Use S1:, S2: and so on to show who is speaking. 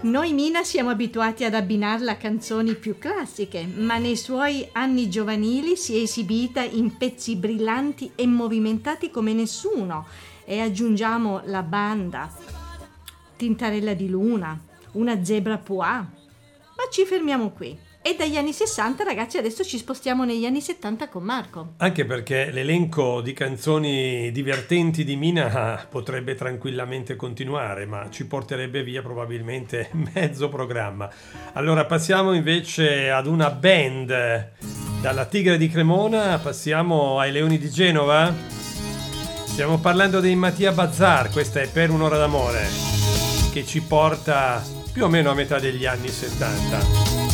S1: Noi Mina siamo abituati ad abbinarla a canzoni più classiche, ma nei suoi anni giovanili si è esibita in pezzi brillanti e movimentati come nessuno. E aggiungiamo la banda, Tintarella di Luna, una zebra pois. Ma ci fermiamo qui. E dagli anni 60, ragazzi, adesso ci spostiamo negli anni 70 con Marco.
S2: Anche perché l'elenco di canzoni divertenti di Mina potrebbe tranquillamente continuare, ma ci porterebbe via probabilmente mezzo programma. Allora passiamo invece ad una band. Dalla Tigre di Cremona passiamo ai Leoni di Genova. Stiamo parlando dei Mattia Bazar, questa è Per un'ora d'amore, che ci porta più o meno a metà degli anni 70.